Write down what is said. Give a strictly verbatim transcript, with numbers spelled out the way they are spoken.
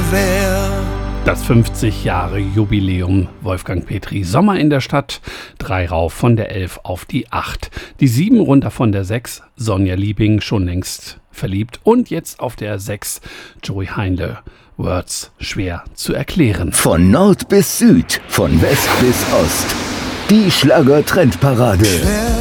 Gewehr. Das fünfzig Jahre Jubiläum Wolfgang Petri. Sommer in der Stadt, drei rauf von der elf auf die acht. Die sieben runter von der sechs, Sonja Liebing schon längst verliebt. Und jetzt auf der sechs, Joey Heinle. Words schwer zu erklären. Von Nord bis Süd, von West bis Ost. Die Schlager-Trendparade.